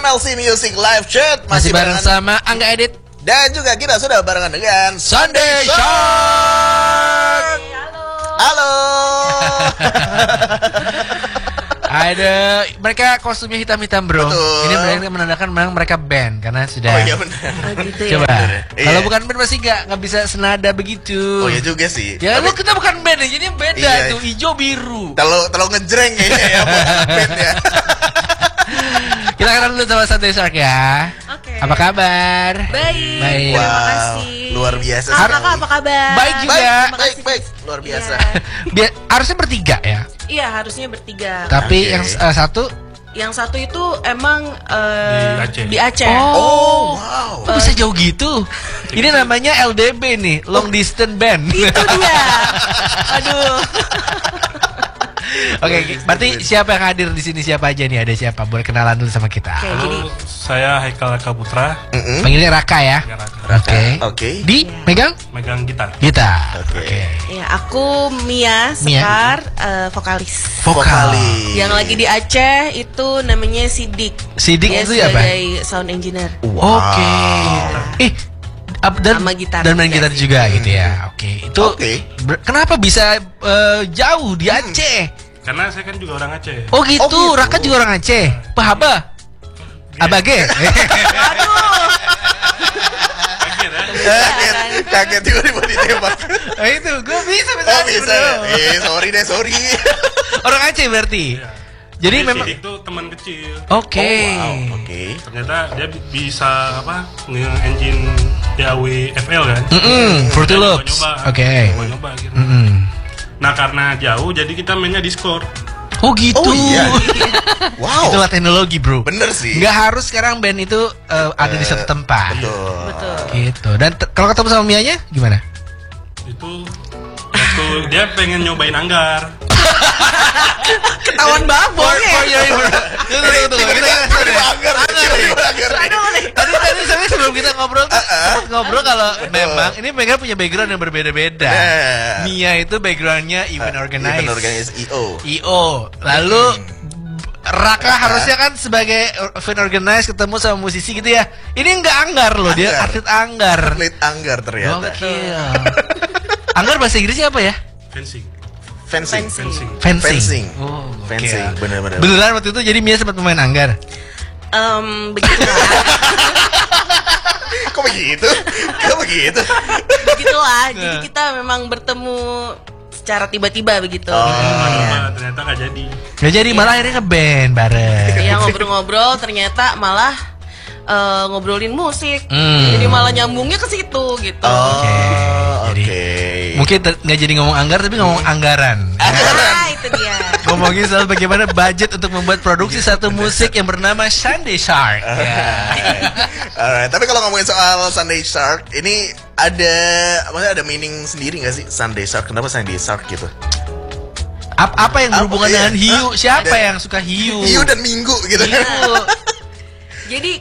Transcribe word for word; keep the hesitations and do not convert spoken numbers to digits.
M L C Music Live Chat. Masih, Masih bareng sama Angga Edit. Dan juga kita sudah barengan dengan Sunday Shark. Halo. Halo. Ada mereka kostumnya hitam-hitam bro. Betul. Ini mereka menandakan memang mereka band karena sudah. Oh iya benar. Oh, gitu ya? Coba. Iya. Kalau bukan band pasti nggak nggak bisa senada begitu. Oh iya juga sih. Ya Tapi, lu kita bukan band, jadi beda iya. tuh hijau biru. Terlalu terlalu ngejreng kayaknya ya buat band ya. Kita kenalan dulu sama Sunday Shark ya. Oke. Apa kabar? Baik. Baik. Terima Wow, kasih. luar biasa Ah, sekali. kakak apa kabar? Baik juga. Baik, baik, baik. Luar biasa. Iya. Biar harusnya bertiga ya. Iya, harusnya bertiga. Tapi Oke. yang uh, satu Yang satu itu emang eh, Di Aceh. Di Aceh. Oh, wow. kok bisa jauh gitu? Ini namanya L D B nih, long distance band. Itu dia. Aduh. Oke, berarti siapa yang hadir di sini? Siapa aja nih? Ada siapa? Boleh kenalan dulu sama kita. Oke, Halo, jadi saya Haikal Raka Putra, Mm-mm. Panggilnya Raka ya. megang Raka. Oke. Oke. Di megang megang gitar. gitar. Oke. Oke. ya aku Mia Mia. Sekar, eh, vokalis. Vokalis. Yang lagi di Aceh itu namanya Sidik. Sidik Dia itu ya, Pak? sebagai sound engineer. Wow. Oke. Eh, ap- dan Sama gitar dan main juga gitar sih. juga gitu ya. Oke. Itu Oke. ber- kenapa bisa eh, jauh di Aceh? Karena saya kan juga orang Aceh. Oh gitu, Oh, gitu. Raka juga orang Aceh. Pahaba. Abage. Kaget ya. Kaget, kaget tiba-tiba ditembak. Oh itu, gue bisa bisa. Oh bisa ya? Eh sorry deh, sorry. Orang Aceh berarti. Iya. Jadi Jadi memang. Sidik tuh teman kecil. Oke. Oh, wow, oke. Ternyata dia bi- bisa apa nge-engine D A W F L kan. Mm-mm, Fruity Saya Loops. nyoba-nyoba. Oke. Nyoba-nyoba gitu. Mm-mm. Nah karena jauh jadi kita mainnya Discord. Oh gitu. Oh iya. Wow. Itulah teknologi bro. Bener sih. Nggak harus sekarang band itu eh, ada di satu tempat. Betul. Betul. Gitu. Dan te- kalau ketemu sama Mianya gimana? Itu waktu dia pengen nyobain Anggar. Ketahuan banget bohongnya. Tunggu, tunggu, tunggu. Kita- kita- Tiba-tiba anggar, tiba-tiba anggar. Tadi tadi saya sebelum kita ngobrol tuh sempat ngobrol kalau memang ini mereka punya background yang berbeda-beda. Nah. Mia itu backgroundnya event organize, Event organize I O. I O. Lalu Raka harusnya kan sebagai event organize ketemu sama musisi gitu ya. Ini enggak Anggar loh, dia Anggar. atlet Anggar. Atlet anggar ternyata. Gokil. Anggar bahasa Inggrisnya apa ya? Fencing. Fencing. Fencing. Fencing. Fencing. Fencing. Oh, Fencing, gokil. bener-bener. Beneran waktu itu jadi Mia sempat pemain Anggar. Em, begitulah. Kok begitu? Kok begitu? Begitulah. Jadi Nah. kita memang bertemu secara tiba-tiba begitu. Oh. Nyoba, ternyata nggak jadi. Gak jadi malah akhirnya nge-band bareng. Ya ngobrol-ngobrol ternyata malah eh, ngobrolin musik. Hmm. Jadi malah nyambungnya ke situ gitu. Oh, Jadi, oke. Mungkin ter- nggak jadi ngomong anggar tapi ngomong anggaran. Ah, itu dia. Ngomongin soal bagaimana budget untuk membuat produksi satu musik yang bernama Sunday Shark. Ya. Alright, tapi kalau ngomongin soal Sunday Shark, ini ada, maksudnya ada meaning sendiri nggak sih Sunday Shark? Kenapa Sunday Shark gitu? Ap- apa yang Apa, berhubungan iya? dengan hiu? Hah? Siapa Dan- yang suka hiu? Hiu dan Minggu gitu. Hiu. Jadi